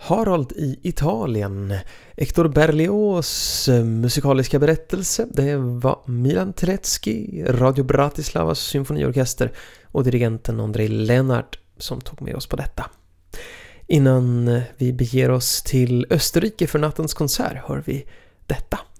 Harold i Italien, Hector Berlioz musikaliska berättelse, det var Milan Telecki, Radio Bratislavas symfoniorkester och dirigenten Andrei Lennart som tog med oss på detta. Innan vi beger oss till Österrike för nattens konsert hör vi detta.